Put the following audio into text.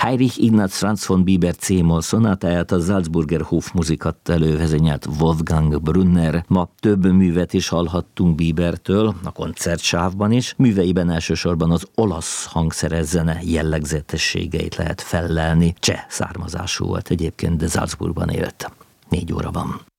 Heinrich Ignaz Franz von Bieber C-moll szonátáját a Salzburger Hofmusik adta elő, vezényelt Wolfgang Brunner. Ma több művet is hallhattunk Biebertől, a koncertsávban is. Műveiben elsősorban az olasz hangszeres zene jellegzetességeit lehet fellelni. Cseh származású volt egyébként, de Salzburgban élt. 4 óra van.